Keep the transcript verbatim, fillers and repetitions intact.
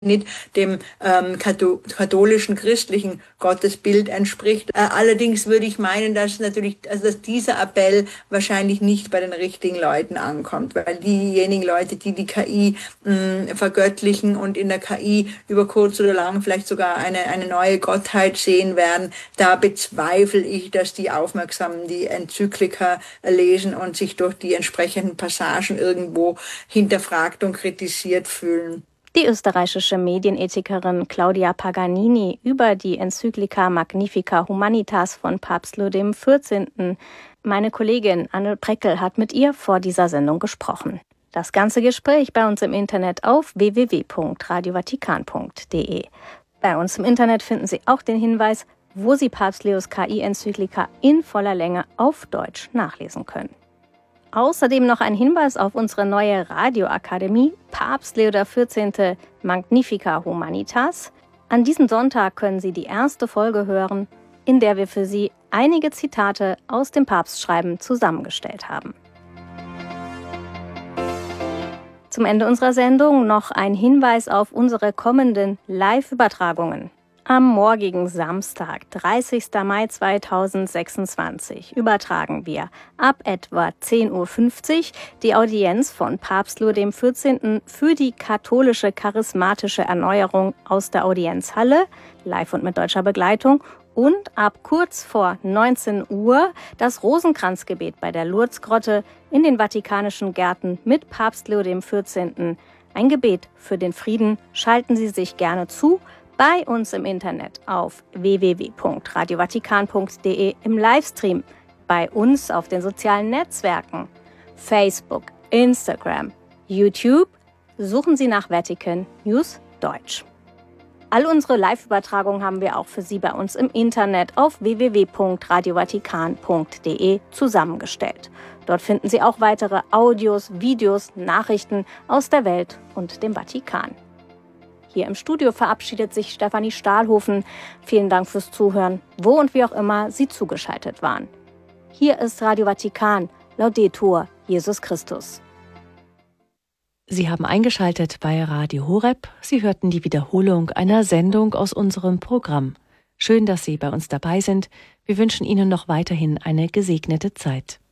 nicht dem ähm, katholischen, christlichen Gottesbild entspricht. Äh, allerdings würde ich meinen, dass natürlich, also dass dieser Appell wahrscheinlich nicht bei den richtigen Leuten ankommt, weil diejenigen Leute, die die K I mh, vergöttlichen und in der K I über kurz oder lang vielleicht sogar eine, eine neue Gottheit sehen werden, da bezweifle ich, dass die aufmerksam die Enzyklika lesen und sich durch die entsprechenden Passagen irgendwo hinterfragt und kritisiert fühlen. Die österreichische Medienethikerin Claudia Paganini über die Enzyklika Magnifica Humanitas von Papst Leo der vierzehnte. Meine Kollegin Anne Preckel hat mit ihr vor dieser Sendung gesprochen. Das ganze Gespräch bei uns im Internet auf w w w punkt radio vatikan punkt d e. Bei uns im Internet finden Sie auch den Hinweis, wo Sie Papst Leos K I-Enzyklika in voller Länge auf Deutsch nachlesen können. Außerdem noch ein Hinweis auf unsere neue Radioakademie Papst Leo der vierzehnte. Magnifica Humanitas. An diesem Sonntag können Sie die erste Folge hören, in der wir für Sie einige Zitate aus dem Papstschreiben zusammengestellt haben. Zum Ende unserer Sendung noch ein Hinweis auf unsere kommenden Live-Übertragungen. Am morgigen Samstag, dreißigsten Mai zweitausendsechsundzwanzig, übertragen wir ab etwa zehn Uhr fünfzig die Audienz von Papst Leo der vierzehnte. Für die katholische charismatische Erneuerung aus der Audienzhalle, live und mit deutscher Begleitung, und ab kurz vor neunzehn Uhr das Rosenkranzgebet bei der Lourdesgrotte in den Vatikanischen Gärten mit Papst Leo der vierzehnte. Ein Gebet für den Frieden. Schalten Sie sich gerne zu bei uns im Internet auf w w w punkt radio vatikan punkt d e im Livestream, bei uns auf den sozialen Netzwerken, Facebook, Instagram, YouTube. Suchen Sie nach Vatican News Deutsch. All unsere Live-Übertragungen haben wir auch für Sie bei uns im Internet auf w w w punkt radio vatikan punkt d e zusammengestellt. Dort finden Sie auch weitere Audios, Videos, Nachrichten aus der Welt und dem Vatikan. Hier im Studio verabschiedet sich Stefanie Stahlhofen. Vielen Dank fürs Zuhören, wo und wie auch immer Sie zugeschaltet waren. Hier ist Radio Vatikan. Laudetur Jesus Christus. Sie haben eingeschaltet bei Radio Horeb. Sie hörten die Wiederholung einer Sendung aus unserem Programm. Schön, dass Sie bei uns dabei sind. Wir wünschen Ihnen noch weiterhin eine gesegnete Zeit.